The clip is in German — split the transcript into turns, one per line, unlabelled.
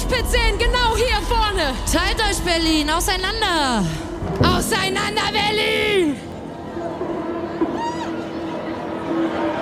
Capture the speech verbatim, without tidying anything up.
Moshpit sehen, genau hier vorne.
Teilt euch, Berlin, auseinander.
Auseinander, Berlin!